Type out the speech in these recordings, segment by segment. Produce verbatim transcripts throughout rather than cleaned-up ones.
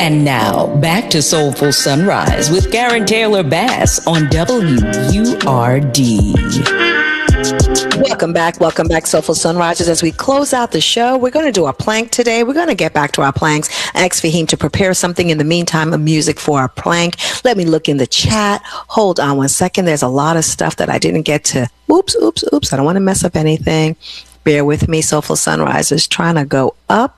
And now, back to Soulful Sunrise with Karen Taylor Bass on W U R D. Welcome back. Welcome back, Soulful Sunrises. As we close out the show, we're going to do a plank today. We're going to get back to our planks. I asked Fahim to prepare something in the meantime, a music for our plank. Let me look in the chat. Hold on one second. There's a lot of stuff that I didn't get to. Oops, oops, oops. I don't want to mess up anything. Bear with me. Soulful Sunrises trying to go up.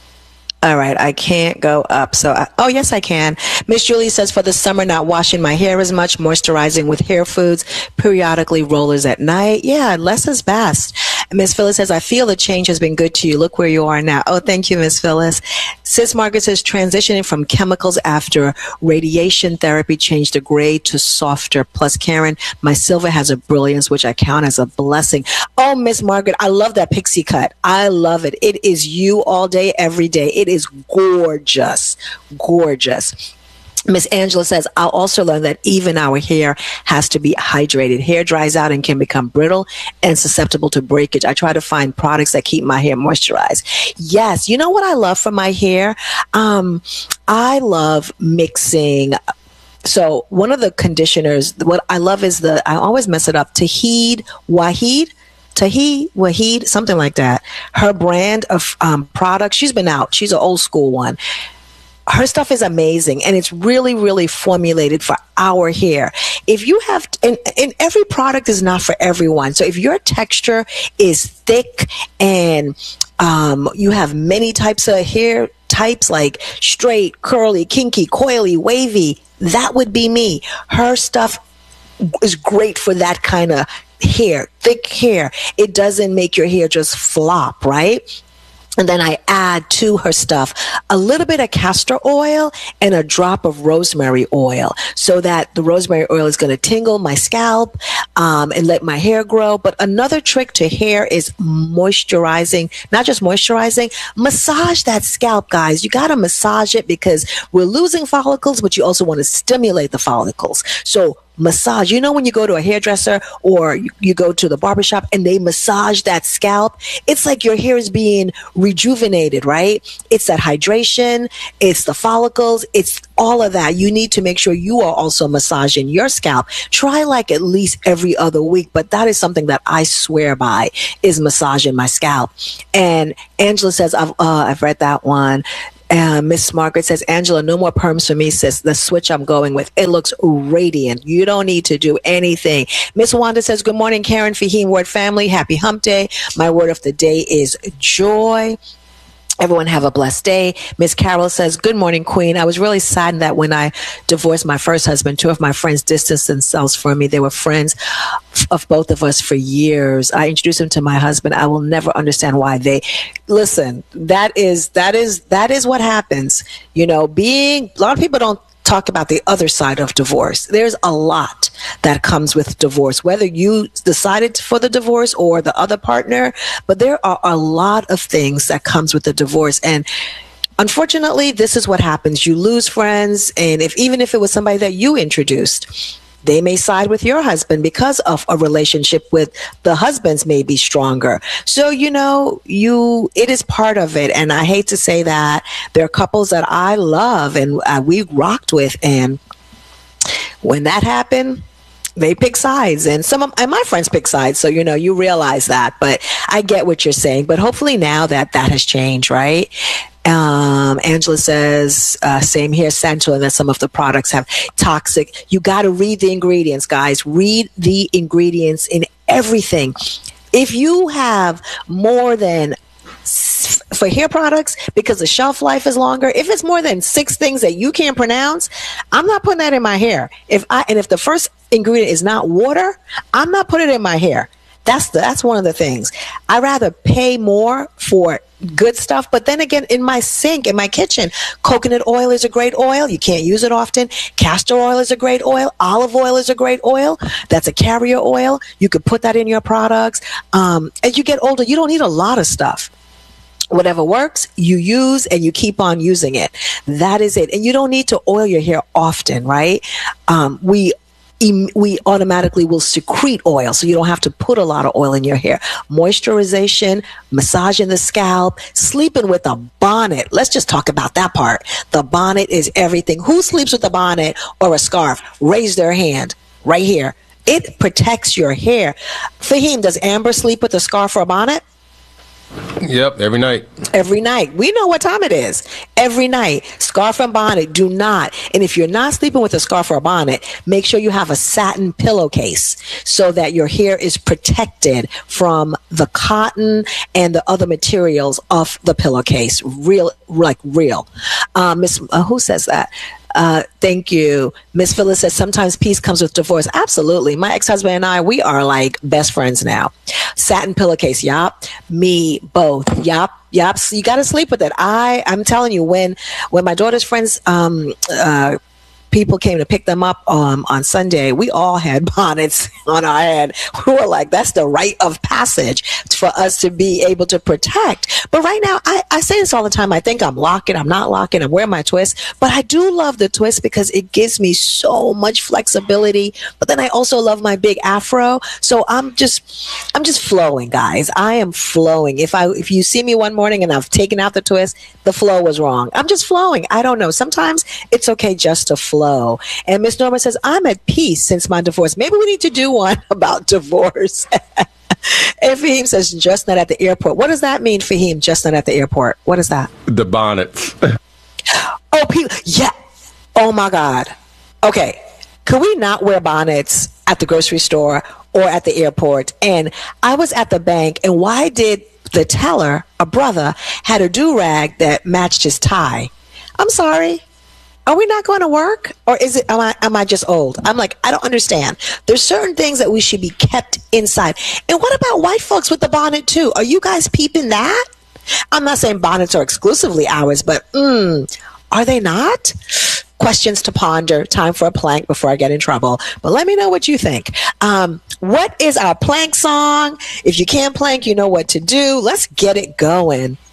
All right, I can't go up. So, I, oh, yes, I can. Miss Julie says, for the summer, not washing my hair as much, moisturizing with hair foods, periodically rollers at night. Yeah, less is best. Miss Phyllis says, I feel the change has been good to you. Look where you are now. Oh, thank you, Miss Phyllis. Sis Margaret says, transitioning from chemicals after radiation therapy changed the gray to softer. Plus, Karen, my silver has a brilliance, which I count as a blessing. Oh, Miss Margaret, I love that pixie cut. I love it. It is you all day, every day. It is gorgeous, gorgeous. Miss Angela says, I'll also learn that even our hair has to be hydrated. Hair dries out and can become brittle and susceptible to breakage. I try to find products that keep my hair moisturized. Yes. You know what I love for my hair? Um, I love mixing. So one of the conditioners, what I love is the, I always mess it up, Tahid Wahid. Tahid Wahid, something like that. Her brand of um, products, she's been out. She's an old school one. Her stuff is amazing, and it's really, really formulated for our hair. If you have, and, and every product is not for everyone. So if your texture is thick and um, you have many types of hair types like straight, curly, kinky, coily, wavy, that would be me. Her stuff is great for that kind of hair, thick hair. It doesn't make your hair just flop, right? And then I add to her stuff a little bit of castor oil and a drop of rosemary oil so that the rosemary oil is going to tingle my scalp um, and let my hair grow. But another trick to hair is moisturizing, not just moisturizing, massage that scalp, guys. You got to massage it because we're losing follicles, but you also want to stimulate the follicles. So massage. You know, when you go to a hairdresser or you, you go to the barbershop and they massage that scalp, it's like your hair is being rejuvenated, right? It's that hydration, it's the follicles, it's all of that. You need to make sure you are also massaging your scalp. Try like at least every other week, but that is something that I swear by is massaging my scalp. And Angela says, I've, uh, I've read that one. Uh, Miss Margaret says, Angela, no more perms for me, sis. The switch I'm going with. It looks radiant. You don't need to do anything. Miss Wanda says, good morning, Karen, Fahim, Word family. Happy hump day. My word of the day is joy. Everyone have a blessed day. Miss Carol says, good morning, Queen. I was really saddened that when I divorced my first husband, two of my friends distanced themselves from me. They were friends of both of us for years. I introduced them to my husband. I will never understand why they listen. That is, that is, that is what happens. You know, being, a lot of people don't talk about the other side of divorce. There's a lot that comes with divorce, whether you decided for the divorce or the other partner, but there are a lot of things that comes with the divorce. And unfortunately, this is what happens. You lose friends. And if, even if it was somebody that you introduced, they may side with your husband because of a relationship with the husbands may be stronger. So, you know, you, it is part of it. And I hate to say that there are couples that I love and uh, we rocked with. And when that happened, they pick sides, and some of and my friends pick sides. So, you know, you realize that, but I get what you're saying, but hopefully now that that has changed, right? Um, Angela says, uh, same here, Sancho, and that some of the products have toxic. You got to read the ingredients, guys. Read the ingredients in everything. If you have more than for hair products, because the shelf life is longer, if it's more than six things that you can't pronounce, I'm not putting that in my hair. If I, and if the first ingredient is not water, I'm not putting it in my hair. That's the, that's one of the things. I rather pay more for good stuff. But then again, in my sink, in my kitchen, coconut oil is a great oil. You can't use it often. Castor oil is a great oil. Olive oil is a great oil. That's a carrier oil. You could put that in your products. Um, as you get older, you don't need a lot of stuff. Whatever works, you use and you keep on using it. That is it. And you don't need to oil your hair often, right? Um, we we automatically will secrete oil, so you don't have to put a lot of oil in your hair. Moisturization, massaging the scalp, sleeping with a bonnet. Let's just talk about that part. The bonnet is everything. Who sleeps with a bonnet or a scarf? Raise their hand right here. It protects your hair. Fahim, does Amber sleep with a scarf or a bonnet? Yep, every night. Every night. We know what time it is. Every night. Scarf and bonnet, do not. And if you're not sleeping with a scarf or a bonnet, make sure you have a satin pillowcase so that your hair is protected from the cotton and the other materials of the pillowcase. Real, like real. Uh, Miss, uh, who says that? Uh, thank you. Miss Phyllis says sometimes peace comes with divorce. Absolutely. My ex-husband and I, we are like best friends now. Satin pillowcase. Yup. Me, both. Yup. Yup. So you got to sleep with it. I, I'm telling you, when, when my daughter's friends, um, uh, people came to pick them up um, on Sunday, we all had bonnets on our head. We were like, that's the rite of passage for us to be able to protect. But right now, I, I say this all the time. I think I'm locking. I'm not locking. I'm wearing my twist. But I do love the twist because it gives me so much flexibility. But then I also love my big afro. So I'm just, I'm just flowing, guys. I am flowing. If I, if you see me one morning and I've taken out the twist, the flow was wrong. I'm just flowing. I don't know. Sometimes it's okay just to flow. And Miss Norma says, I'm at peace since my divorce. Maybe we need to do one about divorce. And Fahim says, just not at the airport. What does that mean, Fahim, just not at the airport? What is that? The bonnets. Oh, people. Yeah. Oh, my God. Okay. Could we not wear bonnets at the grocery store or at the airport? And I was at the bank, and why did the teller, a brother, had a do-rag that matched his tie? I'm sorry. Are we not going to work? Or is it, am I, am I just old? I'm like, I don't understand. There's certain things that we should be kept inside. And what about white folks with the bonnet too? Are you guys peeping that? I'm not saying bonnets are exclusively ours, but mm, are they not? Questions to ponder. Time for a plank before I get in trouble. But let me know what you think. Um, what is our plank song? If you can't plank, you know what to do. Let's get it going.